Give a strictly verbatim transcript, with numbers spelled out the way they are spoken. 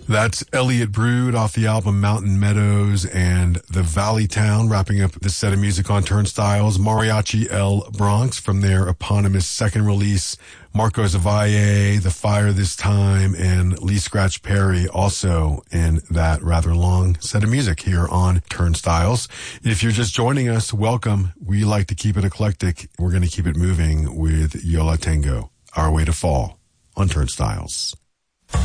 That's Elliot Brood off the album Mountain Meadows and The Valley Town, wrapping up this set of music on Turnstiles. Mariachi El Bronx from their eponymous second release. Marco Zavalle, The Fire This Time, and Lee Scratch Perry also in that rather long set of music here on Turnstiles. If you're just joining us, welcome. We like to keep it eclectic. We're going to keep it moving with Yo La Tengo, Our Way to Fall on Turnstiles.